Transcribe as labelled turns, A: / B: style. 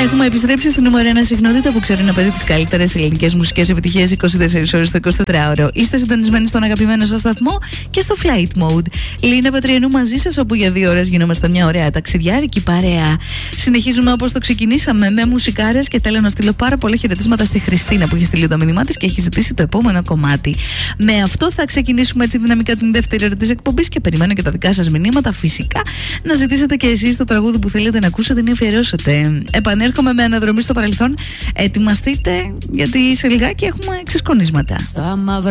A: Έχουμε επιστρέψει στην νούμερο 1 συχνότητα που ξέρει να παίζει τις καλύτερες ελληνικές μουσικές επιτυχίες 24 ώρες το 24ωρο. Είστε συντονισμένοι στον αγαπημένο σας σταθμό και στο Flight Mode. Λίνα Πατριανού μαζί σας, όπου για 2 ώρες γινόμαστε μια ωραία ταξιδιάρικη παρέα. Συνεχίζουμε όπως το ξεκινήσαμε, με μουσικάρες, και θέλω να στείλω πάρα πολλά χαιρετίσματα στη Χριστίνα που έχει στείλει το μήνυμά της και έχει ζητήσει το επόμενο κομμάτι. Με αυτό θα ξεκινήσουμε έτσι δυναμικά την δεύτερη ώρα της εκπομπής και περιμένω και τα δικά σας μηνύματα. Φυσικά να ζητήσετε και εσείς το τραγούδι που θέλετε να ακούσετε ή να αφιερώσετε. Επανέρχομαι με αναδρομή στο παρελθόν. Ετοιμαστείτε, γιατί σε λιγάκι έχουμε ξεσκονίσματα.
B: Στα μαύρα